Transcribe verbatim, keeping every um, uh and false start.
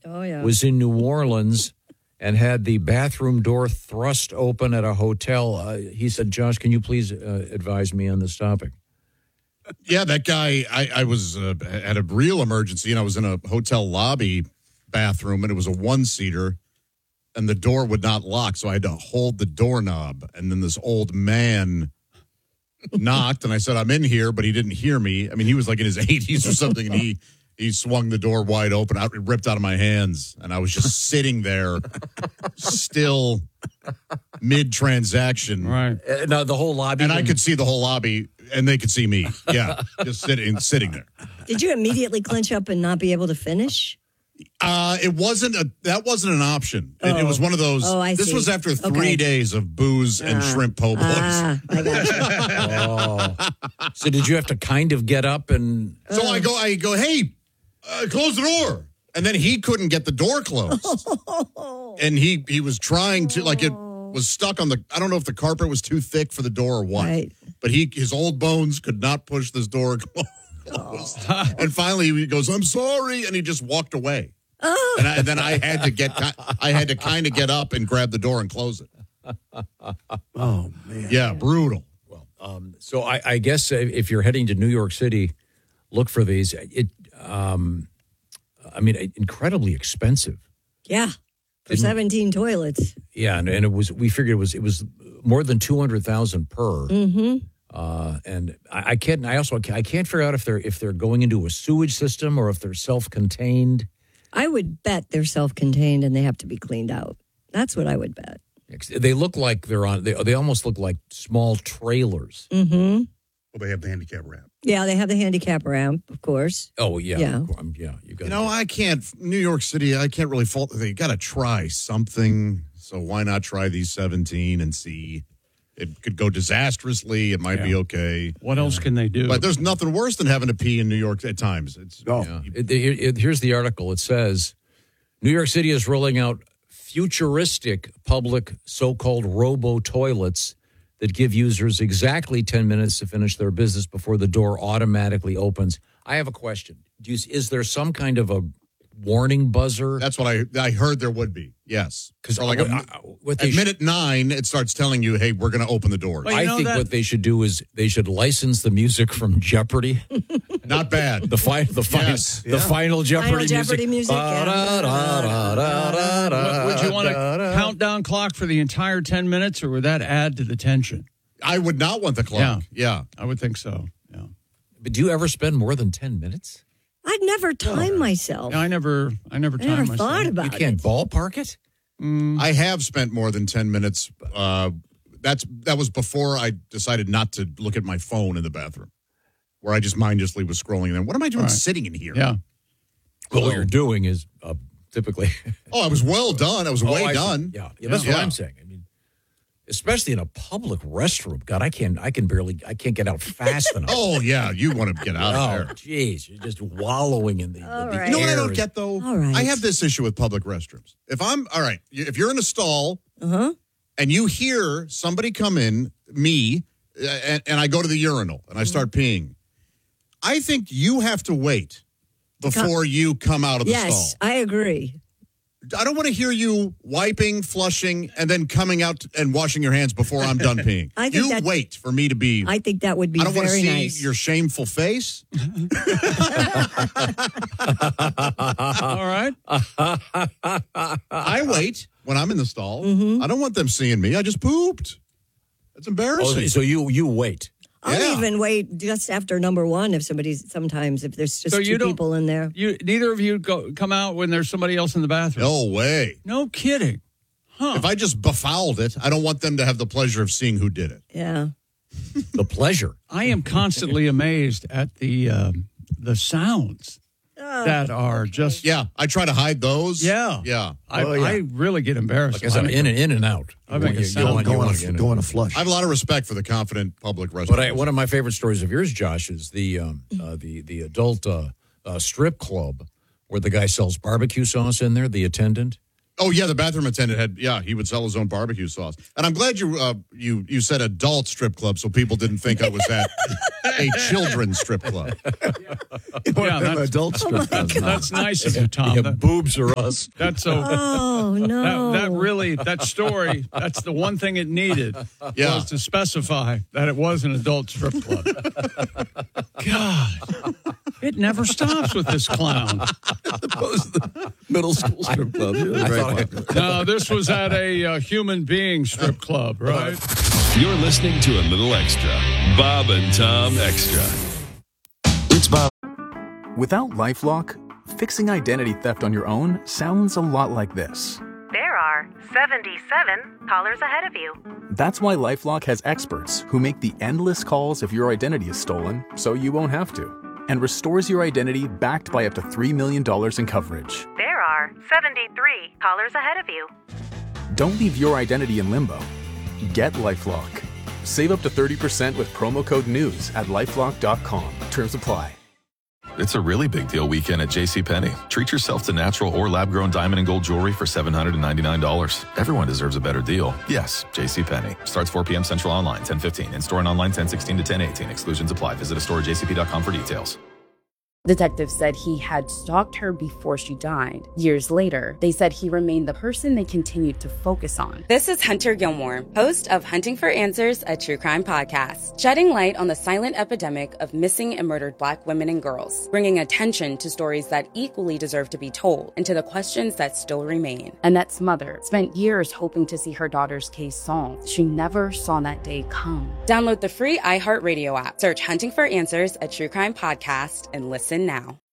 Oh, yeah. was in New Orleans and had the bathroom door thrust open at a hotel. Uh, he said, Josh, can you please uh, advise me on this topic? Yeah, that guy, I, I was uh, at a real emergency, and I was in a hotel lobby bathroom, and it was a one-seater, and the door would not lock, so I had to hold the doorknob. And then this old man knocked, and I said, I'm in here, but he didn't hear me. I mean, he was like in his eighties or something, and he, he swung the door wide open. It ripped out of my hands, and I was just sitting there, still mid-transaction. Right. Uh, no, the whole lobby. And I could see the whole lobby, and they could see me. Yeah, just sitting sitting there. Did you immediately clench up and not be able to finish? Uh, it wasn't a that wasn't an option. It, Oh. it was one of those. Oh, I this see. was after three Okay. days of booze and Ah. shrimp po' boys. Ah, I got you. Oh. So did you have to kind of get up and... So I go, I go, hey, uh, close the door. And then he couldn't get the door closed. And he he was trying to, like, it was stuck on the, I don't know if the carpet was too thick for the door or what. Right. But he his old bones could not push this door closed. And finally he goes, I'm sorry. And he just walked away. Oh. And, I, and then I had to get, I had to kind of get up and grab the door and close it. Oh, man. Yeah, brutal. Well, um, so I, I guess if you're heading to New York City, look for these. It, um, I mean, incredibly expensive. Yeah. For seventeen toilets. Yeah, and, and it was. We figured it was. It was more than two hundred thousand per. Mm-hmm. Uh, and I, I can't. I also I can't figure out if they're if they're going into a sewage system or if they're self-contained. I would bet they're self-contained and they have to be cleaned out. That's what I would bet. They look like they're on. They they almost look like small trailers. Mm-hmm. Well, they have the handicap ramp. Yeah, they have the handicap ramp, of course. Oh yeah, Yeah. Um, yeah. You got. You know, I can't, New York City, I can't really fault, they got to try something. So why not try these seventeen and see? It could go disastrously. It might Yeah. be okay. What else can they do? But there's nothing worse than having to pee in New York at times. It's Oh. Yeah. It, it, it, here's the article. It says New York City is rolling out futuristic public so-called robo-toilets that give users exactly ten minutes to finish their business before the door automatically opens. I have a question. Do you, is there some kind of a warning buzzer? That's what I I heard there would be. Yes. Because Or like a, what at they should, minute nine, it starts telling you, hey, we're going to open the doors. Well, you I know think that- what they should do is they should license the music from Jeopardy. Not bad. The fi- the, fi- Yes. the final Jeopardy Final Jeopardy music, yeah. Da-da-da-da-da-da-da-da. Would you want a countdown clock for the entire ten minutes, or would that add to the tension? I would not want the clock. Yeah. I would think so. Yeah. But do you ever spend more than ten minutes? I'd never time myself. I never, I never I timed never myself. thought about You can't it. ballpark it? I have spent more than ten minutes. Uh, that's That was before I decided not to look at my phone in the bathroom, where I just mindlessly was scrolling. And then, what am I doing Right. sitting in here? Yeah. Well, what So- you're doing is uh, typically. Oh, I was well done. I was way Oh, I see. done. Yeah, yeah, that's what Yeah. I'm saying. I mean, especially in a public restroom. God, I can't. I can barely. I can't get out fast enough. Oh, yeah. You want to get out of Oh, there. jeez, you're just wallowing in the. All the right. You know what I air don't is- get, though? All right. I have this issue with public restrooms. If I'm, all right, if you're in a stall Uh-huh. and you hear somebody come in, me, uh, and, and I go to the urinal and I start peeing, I think you have to wait before you come out of the Yes, stall. I agree. I don't want to hear you wiping, flushing, and then coming out and washing your hands before I'm done peeing. I think you that- wait for me to be. I think that would be I don't want to very see nice. your shameful face. All right. I wait when I'm in the stall. Mm-hmm. I don't want them seeing me. I just pooped. That's Oh, embarrassing. so you you wait. I'll Yeah. even wait just after number one if somebody's sometimes if there's just So two you don't- people in there. You neither of you go come out when there's somebody else in the bathroom. No way. No kidding. Huh. If I just befouled it, I don't want them to have the pleasure of seeing who did it. Yeah. The pleasure. I am constantly amazed at the um, the sounds that are just. Yeah, I try to hide those. Yeah. Yeah. I, Oh, yeah. I really get embarrassed. Like I said, I in and in and out. I make You- a you sound. want- you Going, want on to get a, in. going to flush. I have a lot of respect for the confident public restaurants. But I, one of my favorite stories of yours, Josh, is the um, uh, the the adult uh, uh, strip club where the guy sells barbecue sauce in there. The attendant, Oh yeah, the bathroom attendant had. Yeah, he would sell his own barbecue sauce. And I'm glad you uh, you you said adult strip club, so people didn't think I was at a children's strip club. Yeah, that's, adult strip club. that's nice of you, Tom. Yeah, That- boobs or us. that's a Oh, no. that, that really that story. That's the one thing it needed Yeah. was to specify that it was an adult strip club. God, it never stops with this clown. Opposed to the middle school strip club. Yeah, very popular. No, this was at a uh, human being strip club, right? You're listening to a little extra. Bob and Tom Extra. It's Bob. Without LifeLock, fixing identity theft on your own sounds a lot like this. There are seventy-seven callers ahead of you. That's why LifeLock has experts who make the endless calls if your identity is stolen, so you won't have to, and restores your identity backed by up to three million dollars in coverage. There are seventy-three callers ahead of you. Don't leave your identity in limbo. Get LifeLock. Save up to thirty percent with promo code NEWS at lifelock dot com. Terms apply. It's a really big deal weekend at JCPenney. Treat yourself to natural or lab-grown diamond and gold jewelry for seven hundred ninety-nine dollars. Everyone deserves a better deal. Yes, JCPenney. Starts four p.m. Central online, ten fifteen. In-store and online, ten sixteen to ten eighteen. Exclusions apply. Visit a store at j c p dot com for details. Detectives said he had stalked her before she died. Years later, they said he remained the person they continued to focus on. This is Hunter Gilmore, host of Hunting for Answers, a true crime podcast, shedding light on the silent epidemic of missing and murdered Black women and girls, bringing attention to stories that equally deserve to be told and to the questions that still remain. Annette's mother spent years hoping to see her daughter's case solved. She never saw that day come. Download the free iHeartRadio app, search Hunting for Answers, a true crime podcast, and listen now.